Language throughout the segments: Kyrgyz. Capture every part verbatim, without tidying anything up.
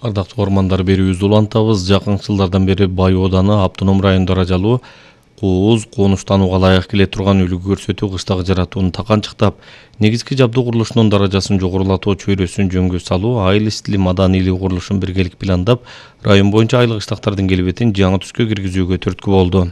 Ардактуу ормандар берүүбүздү улантабыз. Жакынкы жылдардан бери Бай Ооданы автоном райондо аралуу кооз конуштанууга ылайык келе турган үлгү көрсөтүү кыштак жаратууну таканчыктап, негизги жабдуу курулушунун даражасын жогорулатуу чөйрөсүн жөнгө салуу, айыл стили маданийлик курулушун биргелик пландап, район боюнча айыл кыштактардын келбетин жаңы түскө киргизүүгө түрткү болду.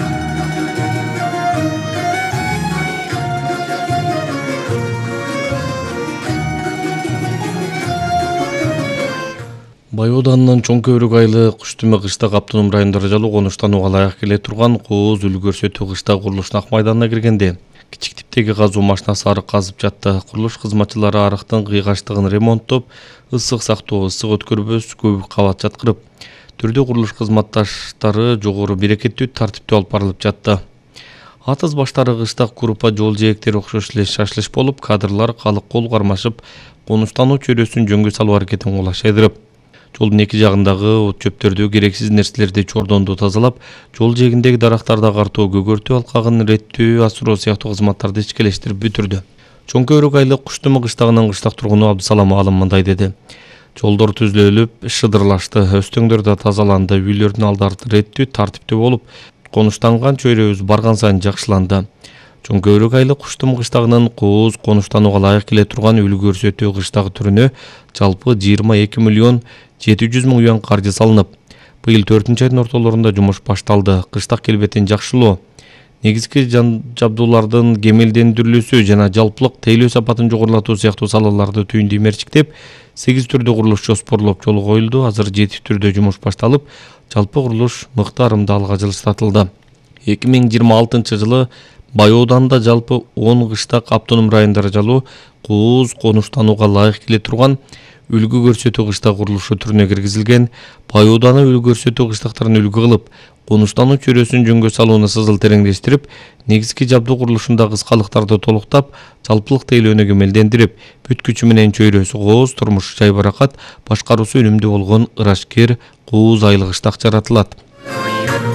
Бай Ооданынын Чоң Көбүрөк айылы Куштүмө кыштак автоном райондо аралуу конуштанууга ылайык келе турган кооз үлгү көрсөтүү кыштак курулушунун ак майданына киргенде кичик типтеги казуу машинасы арык казып жатты. Курулуш кызматчылары арыктын кыйгачтыгын ремонттоп, ысык сактоо, ысык өткөрбөс көп кабат жаткырып, түрдүү курулуш кызматташтары жогору берекеттүү тартиптүү алып барылып жатты. Атыз баштары кыштак группа жол жээктери окшош эле шашылыш болуп, кадрлар калык кол кармашып, конуштануу чөйрөсүн жөнгө салуу аракетин кулашайдырып, жолдун эки жагындагы от чөптөрдү, керексиз нерселерди чордонду тазалап, жол жээгиндеги дарактарды агартуу, көгөртүү алкагын реттөө, асыроо сыяктуу кызматтарды ичкелештирип бүтүрдү. Чоң Көбүрөк айылы Куштүмө кыштагынын кыштак тургуну Абдысалам Аалым мындай деди. Жолдор түзүлүп, шыдырлашты, өстөңдөр да тазаланды, үйлөрдүн алдары реттүү, тартиптүү болуп, конуштанган чөйрөбүз барган сайын жакшыланды. Чоң Көбүрөк айылы Куштүмө кыштагынын кооз конуштанууга ылайык келе турган үлгү көрсөтүү кыштак түрүнө жалпы жыйырма эки миллион жети жүз миң юан каржы салынып, быйыл төртүнчү айдын ортолорунда жумуш башталды. Кыштак келбетин жакшылоо, негизги жабдуулардын кемелдендирилүүсү жана жалпылык тейлөө сапатын жогорулатуу сыяктуу салаларды түйүндү мерчиктеп, сегиз түрдө курулуш жоспорлоп жолго коюлду. Азыр жети түрдө жумуш башталып, жалпы курулуш мыктаарында алга жылжытылды. эки миң жыйырма алтынчы жылы Бай Ооданында жалпы он кыштак автоном райондо аралуу кооз конуштанууга ылайык келе турган үлгү көрсөтүү кыштак курулушу түрүнө киргизилген. Бай Ооданы үлгү көрсөтүү кыштактарын үлгү кылып, конуштануу чөйрөсүн жөнгө салууну сызыл тереңдештирип, негизги жабдуу курулушунда кыскалыктарды толуктап, жалпылык тейлөөнү кемелдендирип, бүт күчү менен чөйрөсү кооз, турмушу жайбаракат, башкаруусу үнүмдүү болгон ырашкер кооз айыл кыштак жаратылат.